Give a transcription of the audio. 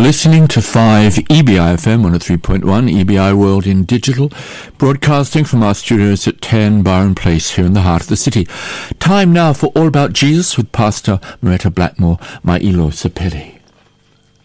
listening to 5 EBI FM 103.1, EBI World in Digital, broadcasting from our studios at 10 Byron Place here in the heart of the city. Time now for All About Jesus with Pastor Moretta Blackmore, Mailo Sapele.